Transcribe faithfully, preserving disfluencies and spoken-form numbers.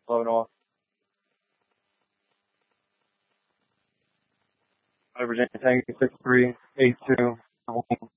Hello, Noah. Hi, Virginia, tank six three eight two.